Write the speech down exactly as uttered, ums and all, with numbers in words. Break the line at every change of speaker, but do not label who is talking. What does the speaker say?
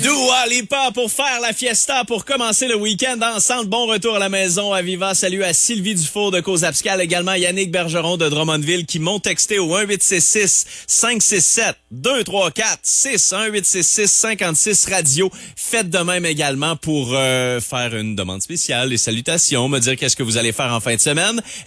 Dua Lipa pour faire la fiesta, pour commencer le week-end ensemble. Bon retour à la maison à Viva. Salut à Sylvie Dufour de Cause Abscale, également Yannick Bergeron de Drummondville qui m'ont texté au un huit six six, cinq six sept, deux trois quatre six, un huit six six, cinquante-six radio. Faites de même également pour euh, faire une demande spéciale, les salutations, me dire qu'est-ce que vous allez faire en fin de semaine.